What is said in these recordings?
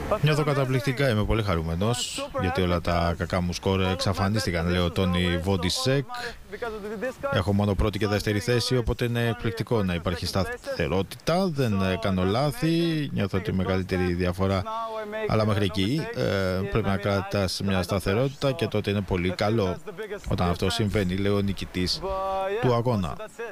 Νιώθω καταπληκτικά, είμαι πολύ χαρούμενος γιατί όλα τα κακά μου σκορ εξαφανίστηκαν, λέει ο Τόνι Βόντισεκ. Έχω μόνο πρώτη και δεύτερη θέση, οπότε είναι εκπληκτικό να υπάρχει σταθερότητα. Δεν κάνω λάθη, νιώθω τη μεγαλύτερη διαφορά, αλλά μέχρι εκεί πρέπει να κρατάς μια σταθερότητα και τότε είναι πολύ καλό. Όταν αυτό συμβαίνει, λέει ο νικητής του αγώνα.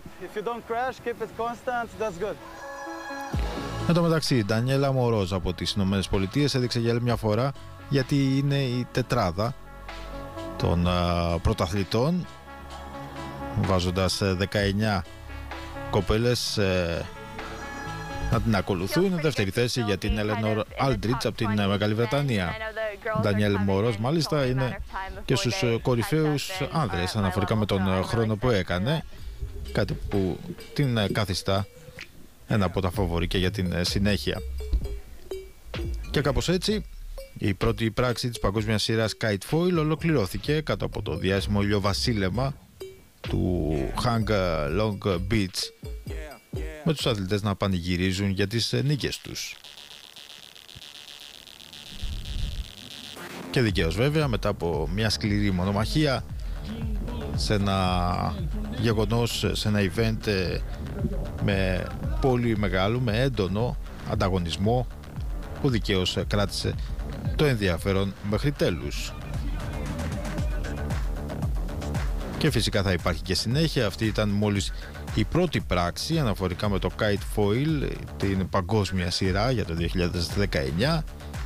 Εν τω μεταξύ, η Ντανιέλα Μορόζ από τις Ηνωμένες Πολιτείες έδειξε για άλλη μια φορά γιατί είναι η τετράδα των πρωταθλητών, βάζοντας 19 κοπέλες να την ακολουθούν. Δεύτερη θέση για την Έλενορ Άλντριτς από την Μεγάλη Βρετανία. Ντανιέλ Μορόζ μάλιστα είναι και στους κορυφαίους άνδρες αναφορικά με τον χρόνο που έκανε, κάτι που την καθιστά ένα από τα φαβορί και για την συνέχεια. Και κάπως έτσι η πρώτη πράξη της παγκόσμιας σειράς Kite Foil ολοκληρώθηκε κάτω από το διάσημο ηλιοβασίλεμα του Hang Long Beach, με τους αθλητές να πανηγυρίζουν για τις νίκες τους. Και δικαίως βέβαια, μετά από μια σκληρή μονομαχία σε ένα γεγονός, σε ένα event με πολύ μεγάλο, με έντονο ανταγωνισμό, που δικαίως κράτησε το ενδιαφέρον μέχρι τέλους. Και φυσικά θα υπάρχει και συνέχεια. Αυτή ήταν μόλις η πρώτη πράξη αναφορικά με το Kite Foil, την παγκόσμια σειρά για το 2019,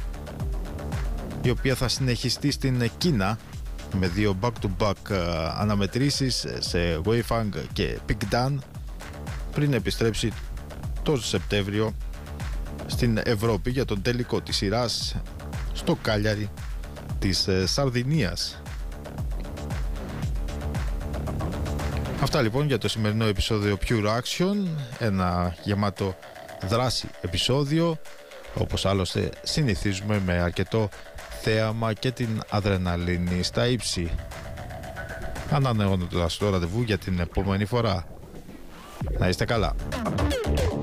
η οποία θα συνεχιστεί στην Κίνα με δύο back-to-back αναμετρήσεις σε Weifang και Pingdan, πριν επιστρέψει το Σεπτέμβριο στην Ευρώπη για τον τελικό της σειράς στο Κάλιαρι της Σαρδινίας. Αυτά λοιπόν για το σημερινό επεισόδιο Pure Action, ένα γεμάτο δράση επεισόδιο, όπως άλλωστε συνηθίζουμε, με αρκετό θέαμα και την αδρεναλίνη στα ύψη, ανανεώνοντας το ραντεβού για την επόμενη φορά. Να είστε καλά.